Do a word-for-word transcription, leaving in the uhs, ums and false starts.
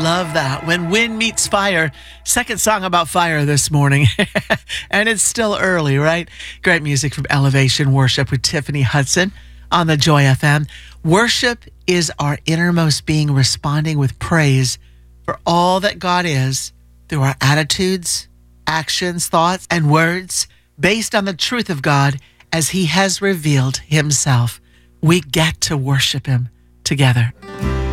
love that. When wind meets fire. Second song about fire this morning. And it's still early, right? Great music from Elevation Worship with Tiffany Hudson on the Joy F M. Worship is our innermost being responding with praise for all that God is through our attitudes, actions, thoughts, and words based on the truth of God as He has revealed Himself. We get to worship Him together.